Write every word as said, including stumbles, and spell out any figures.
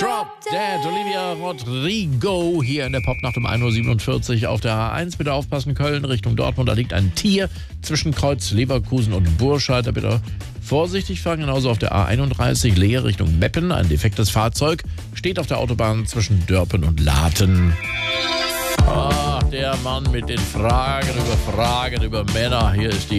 Drop Dead, Olivia Rodrigo hier in der Popnacht um ein Uhr siebenundvierzig auf der A eins. Bitte aufpassen, Köln Richtung Dortmund, da liegt ein Tier zwischen Kreuz Leverkusen und Burscheid. Da bitte vorsichtig fahren. Genauso auf der A einunddreißig Leer Richtung Meppen. Ein defektes Fahrzeug steht auf der Autobahn zwischen Dörpen und Laten. Ach, der Mann mit den Fragen über Fragen über Männer. Hier ist die